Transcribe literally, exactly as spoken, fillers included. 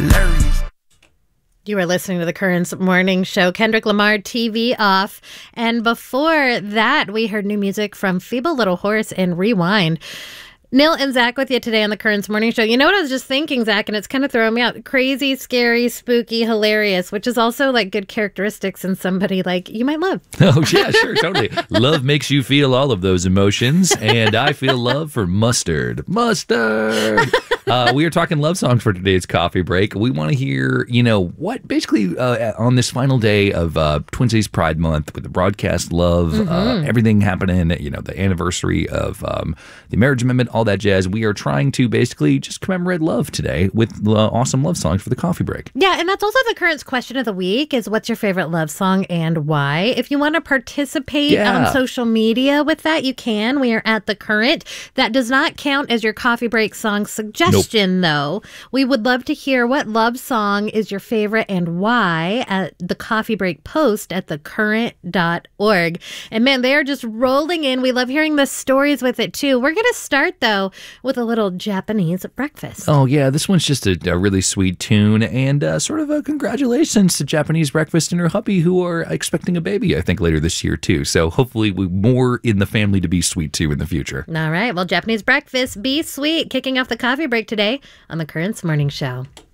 hilarious. You are listening to the Currents Morning Show. Kendrick Lamar, T V Off. And before that, we heard new music from Feeble Little Horse and Rewind. Neil and Zach with you today on the Currents Morning Show. You know what I was just thinking, Zach, and it's kind of throwing me out. Crazy, scary, spooky, hilarious, which is also like good characteristics in somebody like you might love. Oh, yeah, sure, totally. Love makes you feel all of those emotions, and I feel love for mustard. Mustard! Uh, we are talking love songs for today's coffee break. We want to hear, you know, what basically uh, on this final day of uh, Twin Cities Pride Month with the broadcast love, mm-hmm. uh, everything happening, you know, the anniversary of um, the marriage amendment, all that jazz. We are trying to basically just commemorate love today with uh, awesome love songs for the coffee break. Yeah, and that's also the Currents question of the week is what's your favorite love song and why? If you want to participate yeah. on social media with that, you can. We are at The Current. That does not count as your coffee break song suggestion, nope. though. We would love to hear what love song is your favorite and why at the coffee break post at the current dot org. And man, they are just rolling in. We love hearing the stories with it too. We're going to start though with a little Japanese breakfast. Oh, yeah. This one's just a, a really sweet tune and uh, sort of a congratulations to Japanese Breakfast and her hubby who are expecting a baby, I think, later this year, too. So hopefully we more in the family to be sweet, too, in the future. All right. Well, Japanese Breakfast, be sweet, kicking off the coffee break today on the Currents Morning Show.